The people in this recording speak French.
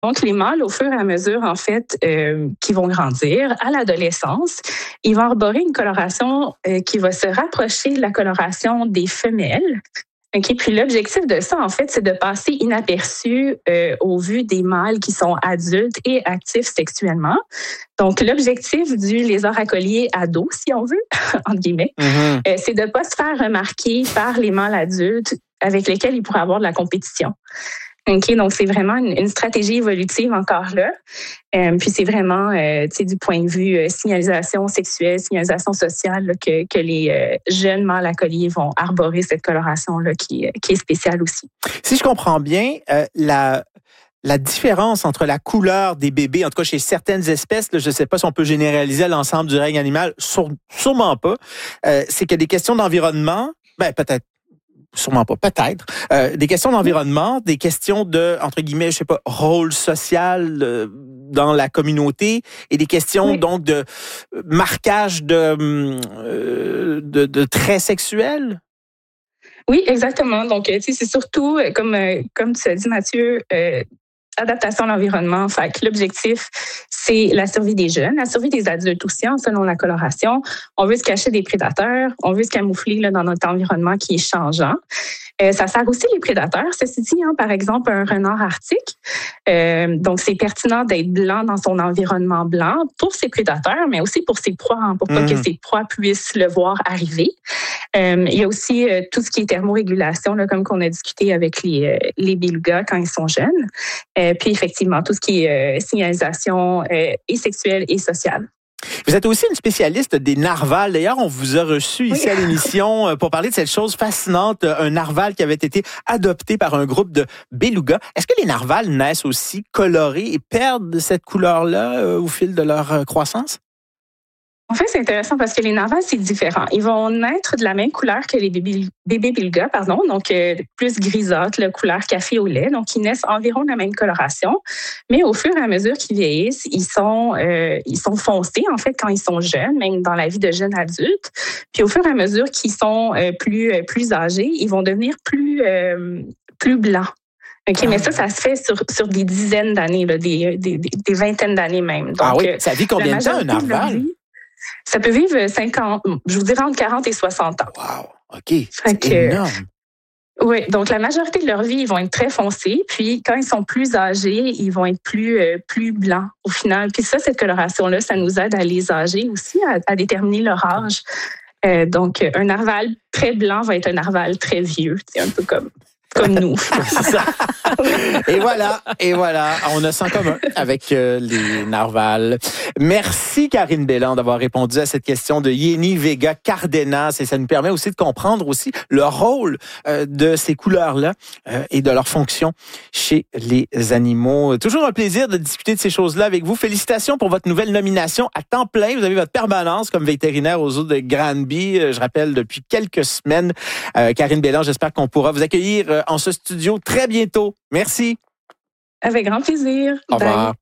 Donc, les mâles, au fur et à mesure, en fait, qui vont grandir, à l'adolescence, ils vont arborer une coloration qui va se rapprocher de la coloration des femelles. OK, puis l'objectif de ça, en fait, c'est de passer inaperçu au vu des mâles qui sont adultes et actifs sexuellement. Donc, l'objectif du lézard à collier ado, si on veut, entre guillemets, c'est de ne pas se faire remarquer par les mâles adultes avec lesquels il pourrait avoir de la compétition. OK, donc c'est vraiment une stratégie évolutive encore là. Puis c'est vraiment, du point de vue signalisation sexuelle, signalisation sociale, là, que les jeunes mâles à collier vont arborer cette coloration-là qui est spéciale aussi. Si je comprends bien, la différence entre la couleur des bébés, en tout cas chez certaines espèces, là, je ne sais pas si on peut généraliser à l'ensemble du règne animal, sûrement pas, c'est qu'il y a des questions d'environnement, peut-être. Sûrement pas, peut-être. Des questions d'environnement, des questions de, entre guillemets, je sais pas, rôle social dans la communauté et des questions donc de marquage de traits sexuels. Oui, exactement. Donc, c'est surtout, comme tu as dit, Mathieu, adaptation à l'environnement. Fait que l'objectif, c'est la survie des jeunes, la survie des adultes aussi, selon la coloration. On veut se cacher des prédateurs, on veut se camoufler là, dans notre environnement qui est changeant. Ça sert aussi les prédateurs. Ceci dit, par exemple, un renard arctique. Donc, c'est pertinent d'être blanc dans son environnement blanc pour ses prédateurs, mais aussi pour ses proies, pour pas que ses proies puissent le voir arriver. Il y a aussi tout ce qui est thermorégulation, là, comme qu'on a discuté avec les belugas quand ils sont jeunes. Puis, effectivement, tout ce qui est signalisation et sexuelle et sociale. Vous êtes aussi une spécialiste des narvals. D'ailleurs, on vous a reçu ici à l'émission pour parler de cette chose fascinante, un narval qui avait été adopté par un groupe de belugas. Est-ce que les narvals naissent aussi colorés et perdent cette couleur-là au fil de leur croissance? En fait, c'est intéressant parce que les narvals, c'est différent. Ils vont naître de la même couleur que les bébés belugas, donc plus grisâtres, la couleur café au lait. Donc, ils naissent environ de la même coloration. Mais au fur et à mesure qu'ils vieillissent, ils sont foncés, en fait, quand ils sont jeunes, même dans la vie de jeunes adultes. Puis au fur et à mesure qu'ils sont plus âgés, ils vont devenir plus blancs. OK, mais ça se fait sur des dizaines d'années, là, des vingtaines d'années même. Donc, ça vit combien de temps, un narval? Ça peut vivre 50, je vous dirais entre 40 et 60 ans. Wow, OK, c'est énorme. Oui, donc la majorité de leur vie, ils vont être très foncés. Puis quand ils sont plus âgés, ils vont être plus blancs au final. Puis ça, cette coloration-là, ça nous aide à les âger aussi, à déterminer leur âge. Donc un narval très blanc va être un narval très vieux. C'est un peu comme nous. C'est ça. Et voilà, on a ça en commun avec les narvals. Merci Karine Bélan d'avoir répondu à cette question de Yéni Vega Cardenas et ça nous permet aussi de comprendre aussi le rôle de ces couleurs-là et de leur fonction chez les animaux. Toujours un plaisir de discuter de ces choses-là avec vous. Félicitations pour votre nouvelle nomination à temps plein. Vous avez votre permanence comme vétérinaire aux eaux de Granby, je rappelle, depuis quelques semaines. Karine Bélan, j'espère qu'on pourra vous accueillir en ce studio très bientôt. Merci. Avec grand plaisir. Au revoir. Bye.